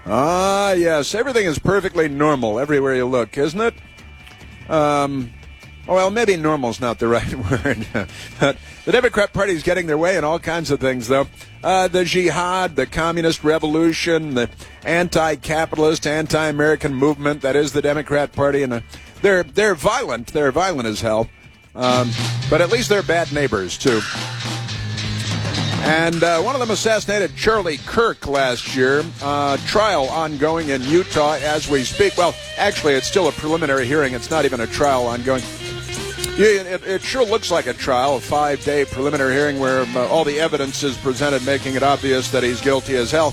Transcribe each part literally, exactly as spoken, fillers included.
Ah, yes. Everything is perfectly normal everywhere you look, isn't it? Um, well, maybe normal's not the right word. The Democrat Party is getting their way in all kinds of things, though. Uh, the jihad, the communist revolution, the anti-capitalist, anti-American movement that is the Democrat Party, and uh, they're they're violent. They're violent as hell. Um, but at least they're bad neighbors, too. And uh, one of them assassinated Charlie Kirk last year. Uh, trial ongoing in Utah as we speak. Well, actually, it's still a preliminary hearing. It's not even a trial ongoing. Yeah, it, it sure looks like a trial, a five-day preliminary hearing where uh, all the evidence is presented, making it obvious that he's guilty as hell.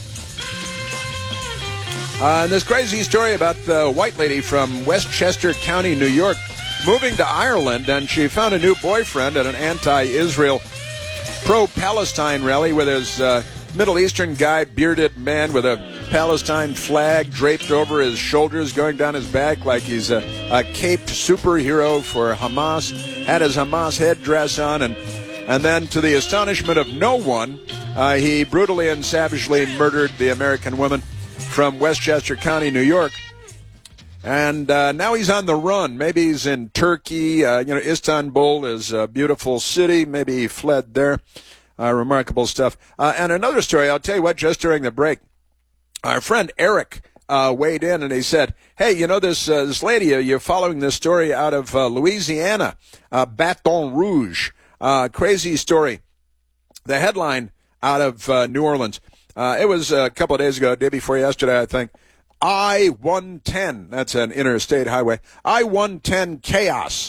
Uh, and this crazy story about the white lady from Westchester County, New York, moving to Ireland, and she found a new boyfriend at an anti-Israel pro-Palestine rally with his uh, Middle Eastern guy, bearded man with a Palestine flag draped over his shoulders, going down his back like he's a, a caped superhero for Hamas, had his Hamas headdress on, and, and then, to the astonishment of no one, uh, he brutally and savagely murdered the American woman from Westchester County, New York. And uh, now he's on the run. Maybe he's in Turkey. Uh, you know, Istanbul is a beautiful city. Maybe he fled there. Uh, remarkable stuff. Uh, and another story, I'll tell you what, just during the break, our friend Eric uh, weighed in and he said, hey, you know, this uh, this lady, uh, you're following this story out of uh, Louisiana, uh, Baton Rouge. Uh, crazy story. The headline out of uh, New Orleans. Uh, it was a couple of days ago, day before yesterday, I think. I one ten, that's an interstate highway. I one ten chaos.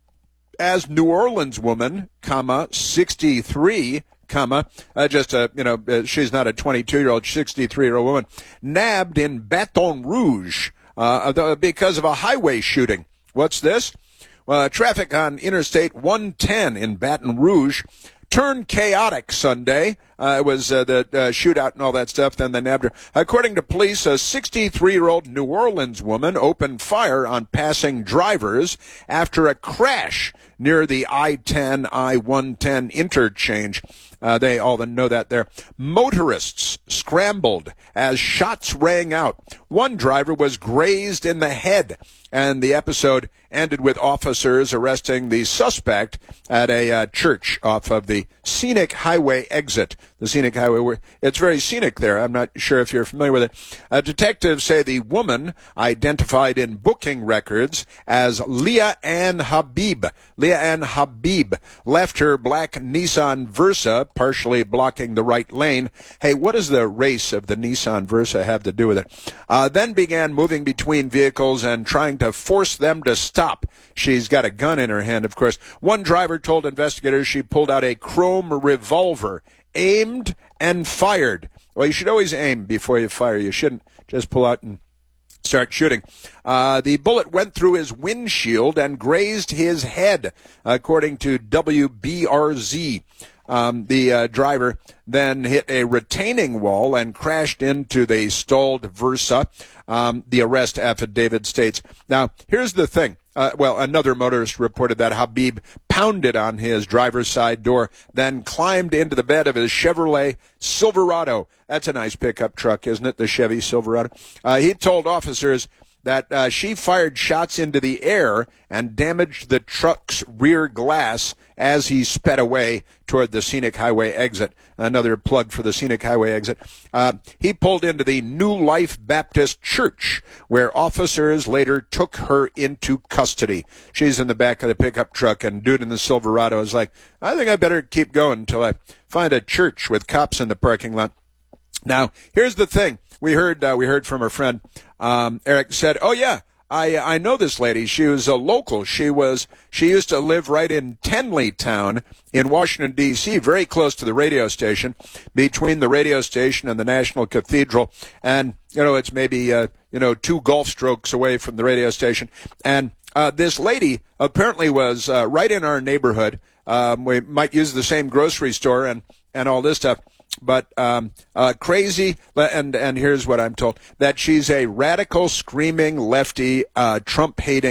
As New Orleans woman, comma, sixty-three, comma, uh, just a, you know, uh, she's not a twenty-two-year-old, sixty-three-year-old woman, nabbed in Baton Rouge uh, because of a highway shooting. What's this? Uh, traffic on Interstate one ten in Baton Rouge turned chaotic Sunday. Uh, it was uh, the uh, shootout and all that stuff. Then they nabbed her. According to police, a sixty-three-year-old New Orleans woman opened fire on passing drivers after a crash near the I ten, I one ten interchange. Uh, they all know that there. Motorists scrambled as shots rang out. One driver was grazed in the head, and the episode ended with officers arresting the suspect at a uh, church off of the Scenic Highway exit. The Scenic Highway, where it's very scenic there. I'm not sure if you're familiar with it. Uh, detectives say the woman, identified in booking records as Leah Ann Habib, Leah Ann Habib, left her black Nissan Versa, partially blocking the right lane. Hey, what does the race of the Nissan Versa have to do with it? Uh, then began moving between vehicles and trying to force them to stop. She's got a gun in her hand, of course. One driver told investigators she pulled out a chrome revolver, aimed and fired. Well, you should always aim before you fire. You shouldn't just pull out and start shooting. Uh, the bullet went through his windshield and grazed his head, according to W B R Z. Um, the uh, driver then hit a retaining wall and crashed into the stalled Versa. Um, the arrest affidavit states. Now, here's the thing. Uh, well, another motorist reported that Habib pounded on his driver's side door, then climbed into the bed of his Chevrolet Silverado. That's a nice pickup truck, isn't it? The Chevy Silverado. Uh, he told officers that uh, she fired shots into the air and damaged the truck's rear glass as he sped away toward the Scenic Highway exit. Another plug for the Scenic Highway exit. Uh, he pulled into the New Life Baptist Church, where officers later took her into custody. She's in the back of the pickup truck, and dude in the Silverado is like, I think I better keep going until I find a church with cops in the parking lot. Now, here's the thing. We heard uh, we heard from her friend. Um, Eric said, "Oh yeah, I I know this lady. She was a local. She was she used to live right in Tenleytown in Washington D C, very close to the radio station, between the radio station and the National Cathedral. And you know, it's maybe uh, you know two golf strokes away from the radio station. And uh, this lady apparently was uh, right in our neighborhood. Um, we might use the same grocery store and and all this stuff." But um, uh, crazy, and and here's what I'm told, that she's a radical, screaming, lefty, uh, Trump-hating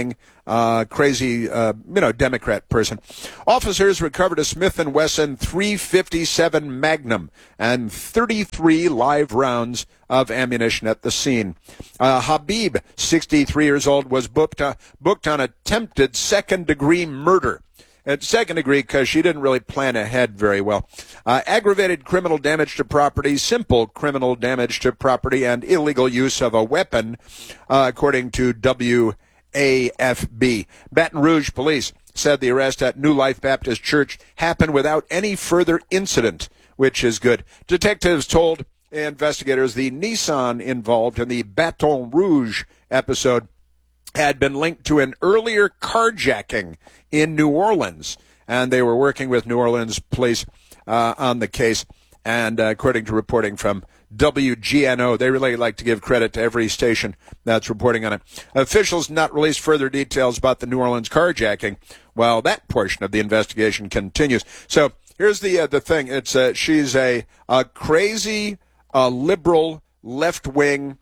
uh, crazy, uh, you know, Democrat person. Officers recovered a Smith and Wesson three fifty-seven Magnum and thirty-three live rounds of ammunition at the scene. Uh, Habib, sixty-three years old, was booked, uh, booked on attempted second-degree murder. At second degree because she didn't really plan ahead very well. Uh, aggravated criminal damage to property, simple criminal damage to property, and illegal use of a weapon, uh, according to W A F B. Baton Rouge police said the arrest at New Life Baptist Church happened without any further incident, which is good. Detectives told investigators the Nissan involved in the Baton Rouge episode had been linked to an earlier carjacking in New Orleans, and they were working with New Orleans police uh, on the case. And uh, according to reporting from W G N O, they really like to give credit to every station that's reporting on it. Officials not released further details about the New Orleans carjacking while that portion of the investigation continues. So here's the uh, the thing: it's uh, she's a a crazy uh, liberal left wing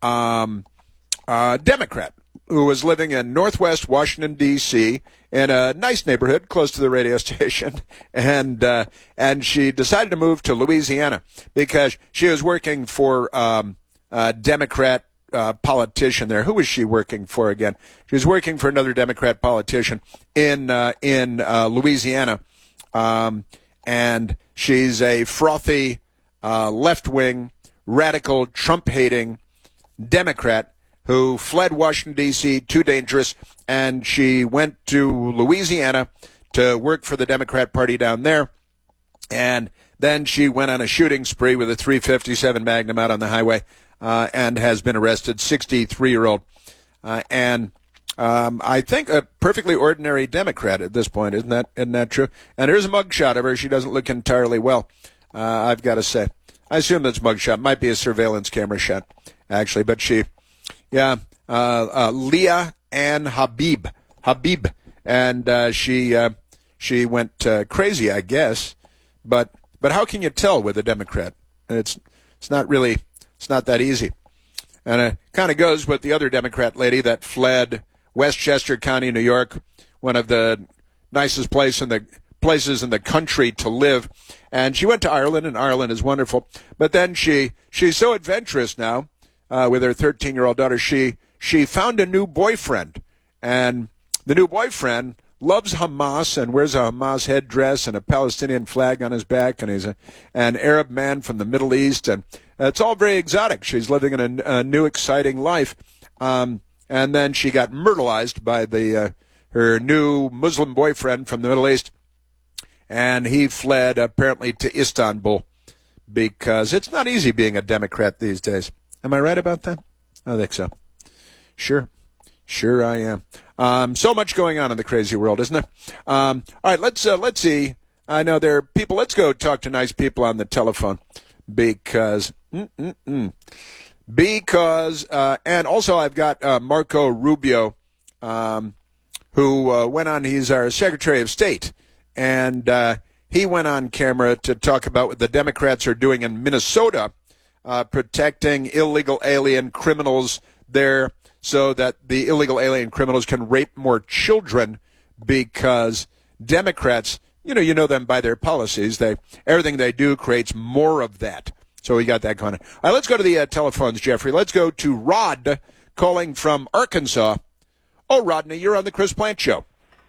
um, uh, Democrat who was living in Northwest Washington, D C, in a nice neighborhood close to the radio station, and uh, and she decided to move to Louisiana because she was working for um, a Democrat uh, politician there. Who was she working for again? She was working for another Democrat politician in uh, in uh, Louisiana, um, and she's a frothy, uh, left-wing, radical, Trump-hating Democrat who fled Washington, D C, too dangerous, and she went to Louisiana to work for the Democrat Party down there, and then she went on a shooting spree with a three fifty-seven Magnum out on the highway uh, and has been arrested, sixty-three-year-old, uh, and um, I think a perfectly ordinary Democrat at this point, isn't that, isn't that true? And here's a mugshot of her. She doesn't look entirely well, uh, I've got to say. I assume that's mugshot. Might be a surveillance camera shot, actually, but she... Yeah, uh, uh, Leah Ann Habib, Habib, and uh, she uh, she went uh, crazy, I guess. But but how can you tell with a Democrat? It's it's not really it's not that easy. And it kind of goes with the other Democrat lady that fled Westchester County, New York, one of the nicest place in the places in the country to live. And she went to Ireland, and Ireland is wonderful. But then she she's so adventurous now. Uh, with her thirteen-year-old daughter, she she found a new boyfriend, and the new boyfriend loves Hamas and wears a Hamas headdress and a Palestinian flag on his back, and he's a, an Arab man from the Middle East, and it's all very exotic. She's living in a, a new, exciting life, um, and then she got myrtleized by the uh, her new Muslim boyfriend from the Middle East, and he fled apparently to Istanbul because it's not easy being a Democrat these days. Am I right about that? I think so. Sure. Sure I am. Um, so much going on in the crazy world, isn't there? Um, all right, let's uh, let's see. I know there are people. Let's go talk to nice people on the telephone because, mm-mm-mm, because, uh, and also I've got uh, Marco Rubio, um, who uh, went on, he's our Secretary of State, and uh, he went on camera to talk about what the Democrats are doing in Minnesota, Uh, protecting illegal alien criminals there so that the illegal alien criminals can rape more children because Democrats, you know, you know them by their policies. They everything they do creates more of that. So we got that going on. All right, let's go to the uh, telephones, Jeffrey. Let's go to Rod calling from Arkansas. Oh, Rodney, you're on the Chris Plant Show.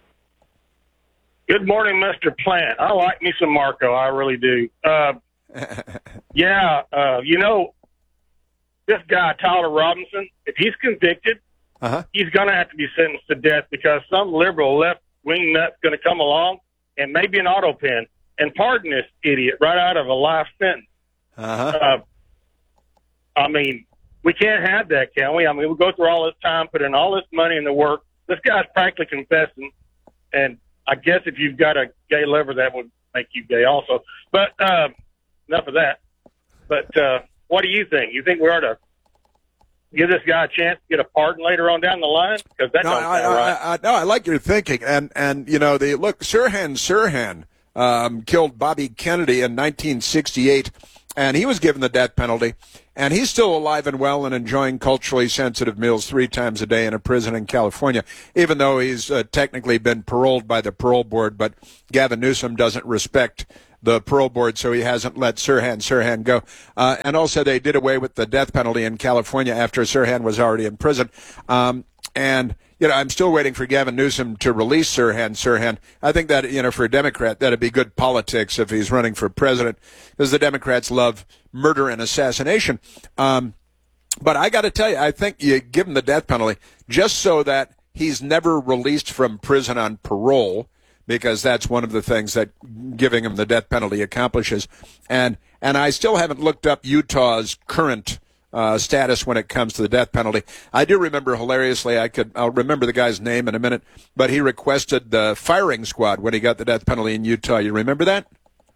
Good morning, Mister Plant. I like me some Marco. I really do. Uh, yeah, uh, you know, this guy, Tyler Robinson, if he's convicted, uh-huh. he's going to have to be sentenced to death because some liberal left-wing nut's going to come along and maybe an auto pen and pardon this idiot right out of a life sentence. Uh-huh. Uh, I mean, we can't have that, can we? I mean, we go through all this time, put in all this money in the work. This guy's practically confessing, and I guess if you've got a gay liver, that would make you gay also. But uh, enough of that. But uh, what do you think? You think we ought to give this guy a chance to get a pardon later on down the line? Because that no, don't I, sound I, right. I, I, no, I like your thinking, and and you know, the look, Sirhan Sirhan um, killed Bobby Kennedy in nineteen sixty-eight and he was given the death penalty, and he's still alive and well and enjoying culturally sensitive meals three times a day in a prison in California, even though he's uh, technically been paroled by the parole board. But Gavin Newsom doesn't respect the parole board, so he hasn't let Sirhan Sirhan go. Uh, and also, they did away with the death penalty in California after Sirhan was already in prison. Um, and, you know, I'm still waiting for Gavin Newsom to release Sirhan Sirhan. I think that, you know, for a Democrat, that'd be good politics if he's running for president, because the Democrats love murder and assassination. Um, but I got to tell you, I think you give him the death penalty just so that he's never released from prison on parole, because that's one of the things that giving him the death penalty accomplishes. And and I still haven't looked up Utah's current uh, status when it comes to the death penalty. I do remember hilariously, I could I'll remember the guy's name in a minute, but he requested the firing squad when he got the death penalty in Utah. You remember that?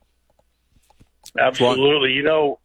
Absolutely. You know,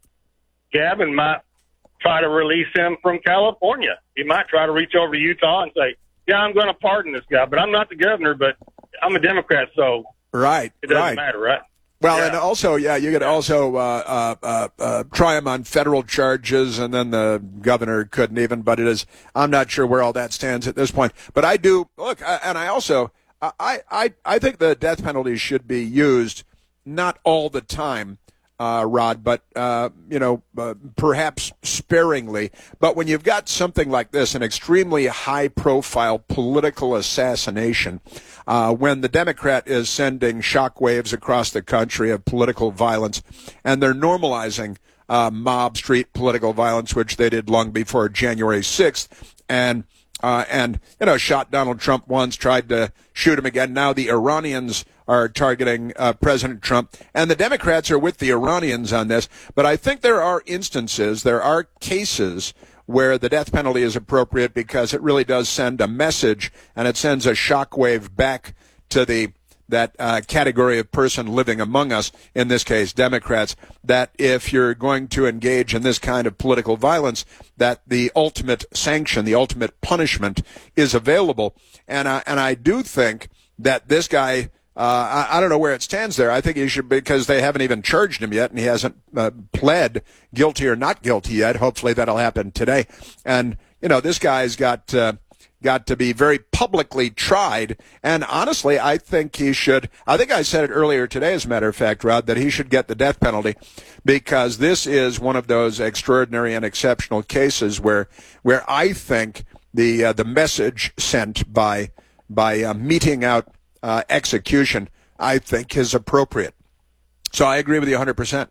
Gavin might try to release him from California. He might try to reach over to Utah and say, yeah, I'm going to pardon this guy, but I'm not the governor, but I'm a Democrat, so right, it doesn't right. matter, right? Well, yeah. and also, yeah, you could also uh, uh, uh, uh, try him on federal charges, and then the governor couldn't even. But it is, I'm not sure where all that stands at this point. But I do look, and I also, I, I, I think the death penalty should be used not all the time, uh, Rod, but uh, you know, uh, perhaps sparingly. But when you've got something like this, an extremely high-profile political assassination. Uh, when the Democrat is sending shockwaves across the country of political violence, and they're normalizing uh, mob street political violence, which they did long before January sixth, and uh, and you know shot Donald Trump once, tried to shoot him again. Now the Iranians are targeting uh, President Trump, and the Democrats are with the Iranians on this. But I think there are instances, there are cases where the death penalty is appropriate because it really does send a message, and it sends a shockwave back to the that uh, category of person living among us, in this case Democrats, that if you're going to engage in this kind of political violence, that the ultimate sanction, the ultimate punishment is available. And I, and I do think that this guy, Uh, I, I don't know where it stands there. I think he should, because they haven't even charged him yet, and he hasn't uh, pled guilty or not guilty yet. Hopefully that'll happen today. And, you know, this guy's got uh, got to be very publicly tried. And honestly, I think he should, I think I said it earlier today, as a matter of fact, Rod, that he should get the death penalty, because this is one of those extraordinary and exceptional cases where where I think the uh, the message sent by by uh, meting out Uh, execution, I think, is appropriate. So I agree with you one hundred percent.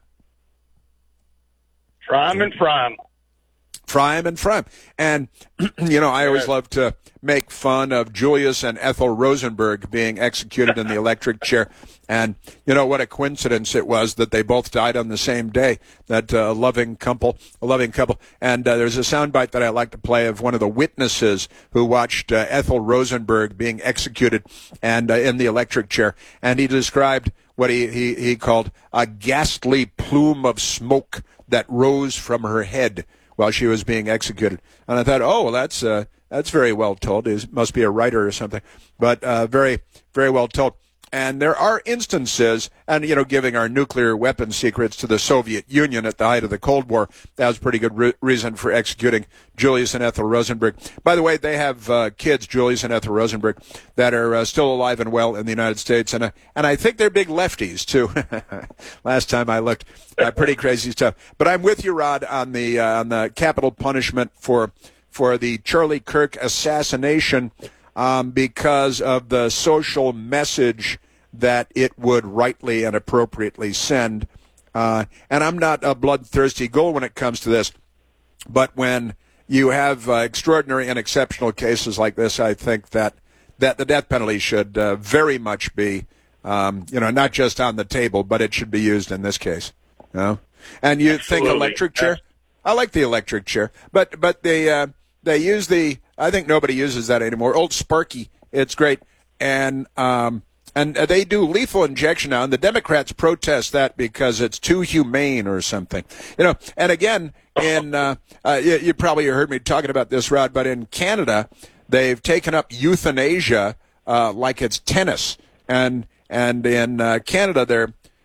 Fry him and fry him. Fry him and fry him. And, you know, I always love to make fun of Julius and Ethel Rosenberg being executed in the electric chair. And, you know, what a coincidence it was that they both died on the same day, that uh, loving couple, a loving couple. And uh, there's a soundbite that I like to play of one of the witnesses who watched uh, Ethel Rosenberg being executed and uh, in the electric chair. And he described what he, he, he called a ghastly plume of smoke that rose from her head while she was being executed. And I thought, oh, well, that's uh, that's very well told. He must be a writer or something. But uh, very, very well told. And there are instances, and, you know, giving our nuclear weapon secrets to the Soviet Union at the height of the Cold War, that was a pretty good re- reason for executing Julius and Ethel Rosenberg. By the way, they have uh, kids, Julius and Ethel Rosenberg, that are uh, still alive and well in the United States. And, uh, and I think they're big lefties, too. Last time I looked, uh, pretty crazy stuff. But I'm with you, Rod, on the, uh, on the capital punishment for, for the Charlie Kirk assassination, um, because of the social message that it would rightly and appropriately send. Uh, and I'm not a bloodthirsty ghoul when it comes to this, but when you have uh, extraordinary and exceptional cases like this, I think that, that the death penalty should uh, very much be, um, you know, not just on the table, but it should be used in this case. You know? And you Absolutely. think electric chair? I like the electric chair, but but they uh, they use the. I think nobody uses that anymore. Old Sparky, it's great, and um, and they do lethal injection now, and the Democrats protest that because it's too humane or something, you know. And again, in uh, uh, you, you probably heard me talking about this, Rod, but in Canada, they've taken up euthanasia uh, like it's tennis, and and in uh, Canada they're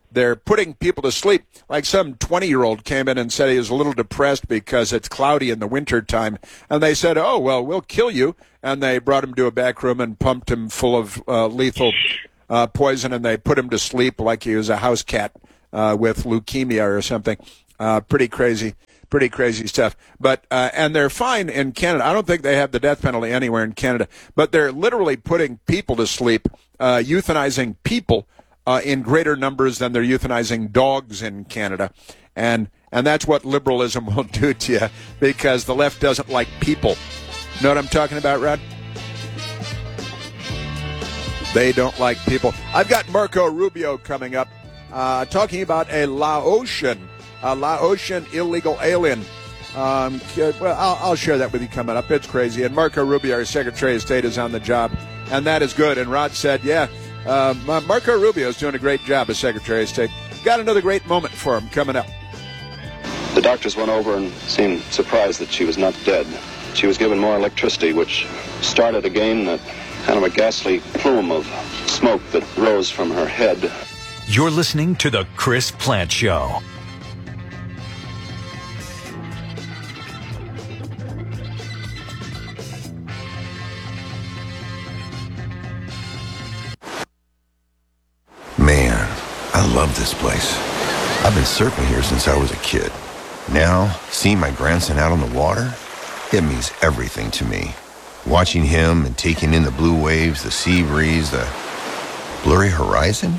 they're putting people to sleep. Like some twenty-year-old came in and said he was a little depressed because it's cloudy in the wintertime. And they said, oh, well, we'll kill you. And they brought him to a back room and pumped him full of uh, lethal uh, poison, and they put him to sleep like he was a house cat uh, with leukemia or something. Uh, pretty crazy. Pretty crazy stuff. But uh, and they're fine in Canada. I don't think they have the death penalty anywhere in Canada. But they're literally putting people to sleep, uh, euthanizing people uh, in greater numbers than they're euthanizing dogs in Canada. And and that's what liberalism will do to you, because the left doesn't like people. Know what I'm talking about, Rod? They don't like people. I've got Marco Rubio coming up, uh, talking about a Laotian A Laotian illegal alien. Um, well, I'll, I'll share that with you coming up. It's crazy. And Marco Rubio, our Secretary of State, is on the job, and that is good. And Rod said, yeah, uh, Marco Rubio is doing a great job as Secretary of State. Got another great moment for him coming up. The doctors went over and seemed surprised that she was not dead. She was given more electricity, which started again that kind of a ghastly plume of smoke that rose from her head. You're listening to The Chris Plante Show. Man, I love this place. I've been surfing here since I was a kid. Now, seeing my grandson out on the water, it means everything to me. Watching him and taking in the blue waves, the sea breeze, the blurry horizon.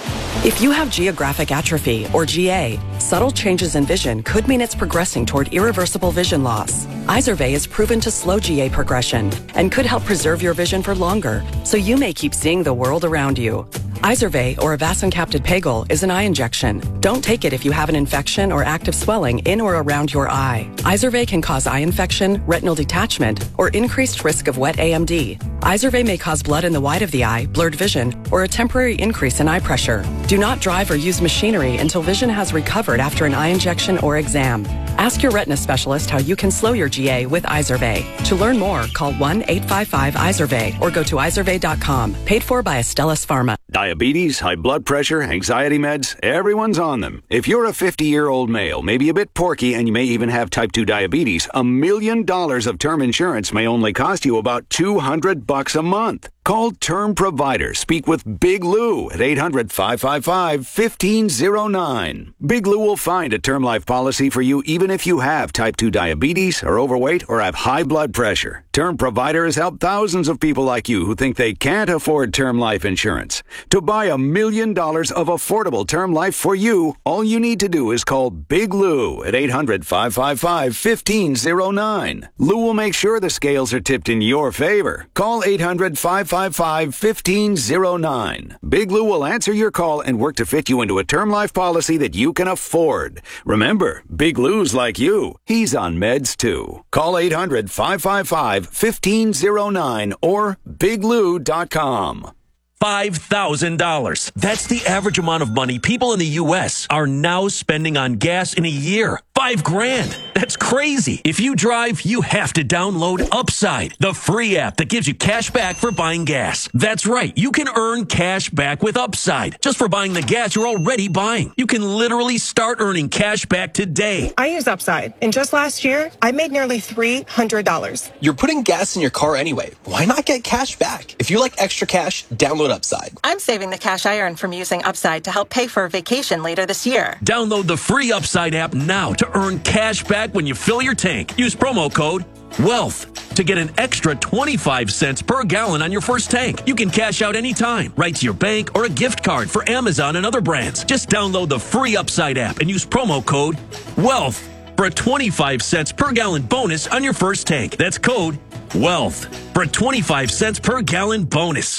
If you have geographic atrophy, or G A, subtle changes in vision could mean it's progressing toward irreversible vision loss. Izervay is proven to slow G A progression and could help preserve your vision for longer, so you may keep seeing the world around you. Izervay, or avacincaptad pegol, is an eye injection. Don't take it if you have an infection or active swelling in or around your eye. Izervay can cause eye infection, retinal detachment, or increased risk of wet A M D. Izervay may cause blood in the white of the eye, blurred vision, or a temporary increase in eye pressure. Do not drive or use machinery until vision has recovered after an eye injection or exam. Ask your retina specialist how you can slow your G A with Izervay. To learn more, call one eight five five Izervay or go to izervay dot com. Paid for by Astellas Pharma. Diabetes, high blood pressure, anxiety meds, everyone's on them. If you're a fifty-year-old male, maybe a bit porky, and you may even have type two diabetes, a million dollars of term insurance may only cost you about two hundred bucks a month. Call Term Provider. Speak with Big Lou at eight hundred, five five five, one five zero nine. Big Lou will find a term life policy for you even if you have type two diabetes, are overweight, or have high blood pressure. Term Provider has helped thousands of people like you who think they can't afford term life insurance. To buy a million dollars of affordable term life for you, all you need to do is call Big Lou at eight hundred, five five five, one five zero nine. Lou will make sure the scales are tipped in your favor. Call eight hundred, five five five, one five zero nine. Big Lou will answer your call and work to fit you into a term life policy that you can afford. Remember, Big Lou's like you. He's on meds too. Call eight hundred, five five five, one five zero nine or big lou dot com. five thousand dollars. That's the average amount of money people in the U S are now spending on gas in a year. Five grand. That's crazy. If you drive, you have to download Upside, the free app that gives you cash back for buying gas. That's right. You can earn cash back with Upside just for buying the gas you're already buying. You can literally start earning cash back today. I use Upside, and just last year, I made nearly three hundred dollars. You're putting gas in your car anyway. Why not get cash back? If you like extra cash, download Upside. I'm saving the cash I earn from using Upside to help pay for a vacation later this year. Download the free Upside app now to earn cash back when you fill your tank. Use promo code WEALTH to get an extra twenty-five cents per gallon on your first tank. You can cash out anytime, right to your bank or a gift card for Amazon and other brands. Just download the free Upside app and use promo code WEALTH for a twenty-five cents per gallon bonus on your first tank. That's code WEALTH for a twenty-five cents per gallon bonus.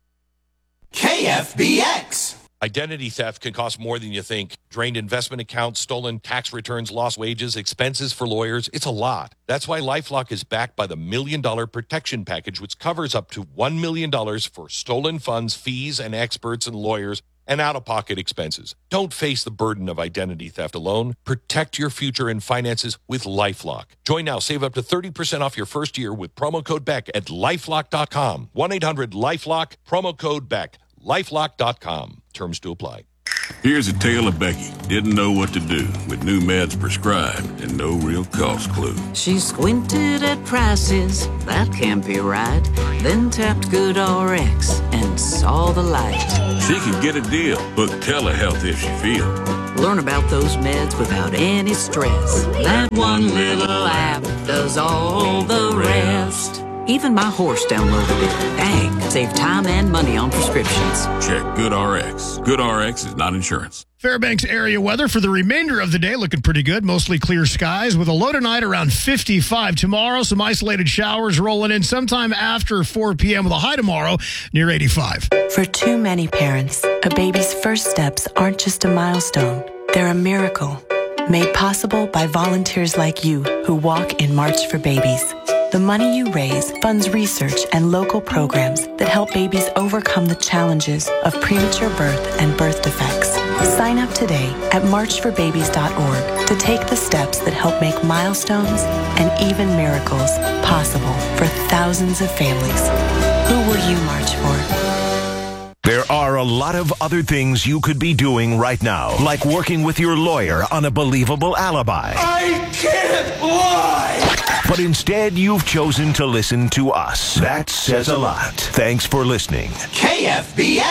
K F B X. Identity theft can cost more than you think. Drained investment accounts, stolen tax returns, lost wages, expenses for lawyers. It's a lot. That's why LifeLock is backed by the Million Dollar Protection Package, which covers up to one million dollars for stolen funds, fees, and experts and lawyers, and out-of-pocket expenses. Don't face the burden of identity theft alone. Protect your future and finances with LifeLock. Join now. Save up to thirty percent off your first year with promo code Beck at lifelock dot com. one eight hundred LifeLock, promo code Beck. lifelock dot com. Terms to apply. Here's a tale of Becky. Didn't know what to do with new meds prescribed and no real cost clue. She squinted at prices, that can't be right. Then tapped GoodRx and saw the light. She could get a deal. Book telehealth if she feels. Learn about those meds without any stress. That one little app does all the rest. Even my horse downloaded it. Dang, save time and money on prescriptions. Check GoodRx. GoodRx is not insurance. Fairbanks area weather for the remainder of the day looking pretty good. Mostly clear skies with a low tonight around fifty-five. Tomorrow, some isolated showers rolling in sometime after four p.m. with a high tomorrow near eighty-five. For too many parents, a baby's first steps aren't just a milestone. They're a miracle made possible by volunteers like you who walk in March for Babies. The money you raise funds research and local programs that help babies overcome the challenges of premature birth and birth defects. Sign up today at march for babies dot org to take the steps that help make milestones and even miracles possible for thousands of families. Who will you march for? There are a lot of other things you could be doing right now, like working with your lawyer on a believable alibi. I can't lie! But instead, you've chosen to listen to us. That says a lot. Thanks for listening. K F B S